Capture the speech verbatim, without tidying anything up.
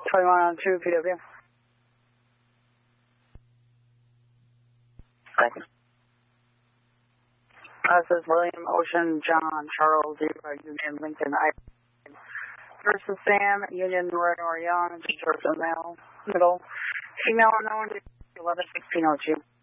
twenty-one on two P W. Thank you. Uh, this is William, Ocean, John, Charles, Zebra, Union, Lincoln, I versus Sam, Union, Roy, Young, Georgia, male, middle, female unknown, eleven sixteen oh two.